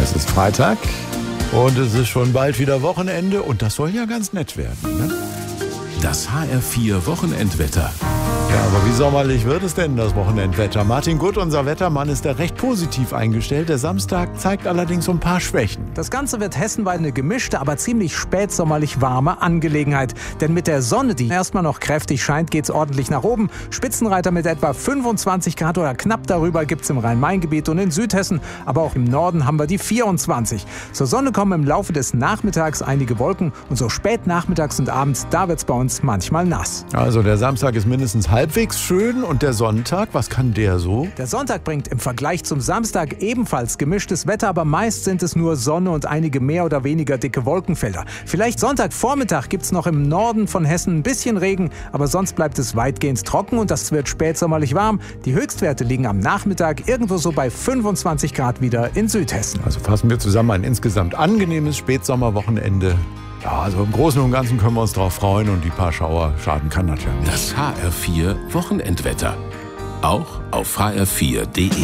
Es ist Freitag und es ist schon bald wieder Wochenende und das soll ja ganz nett werden, ne? Das HR4 Wochenendwetter. Ja, aber wie sommerlich wird es denn, das Wochenendwetter? Martin Gutt, unser Wettermann, ist da recht positiv eingestellt. Der Samstag zeigt allerdings so ein paar Schwächen. Das Ganze wird hessenweit eine gemischte, aber ziemlich spätsommerlich warme Angelegenheit. Denn mit der Sonne, die erstmal noch kräftig scheint, geht's ordentlich nach oben. Spitzenreiter mit etwa 25 Grad oder knapp darüber gibt's im Rhein-Main-Gebiet und in Südhessen. Aber auch im Norden haben wir die 24. Zur Sonne kommen im Laufe des Nachmittags einige Wolken. Und so spät nachmittags und abends, da wird's bei uns manchmal nass. Also der Samstag ist mindestens halbwegs schön und der Sonntag, was kann der so? Der Sonntag bringt im Vergleich zum Samstag ebenfalls gemischtes Wetter, aber meist sind es nur Sonne und einige mehr oder weniger dicke Wolkenfelder. Vielleicht Sonntagvormittag gibt's noch im Norden von Hessen ein bisschen Regen, aber sonst bleibt es weitgehend trocken und das wird spätsommerlich warm. Die Höchstwerte liegen am Nachmittag irgendwo so bei 25 Grad wieder in Südhessen. Also fassen wir zusammen, ein insgesamt angenehmes Spätsommerwochenende. Ja, also im Großen und Ganzen können wir uns darauf freuen und die paar Schauer schaden kann das ja nicht. Das HR4 Wochenendwetter. Auch auf hr4.de.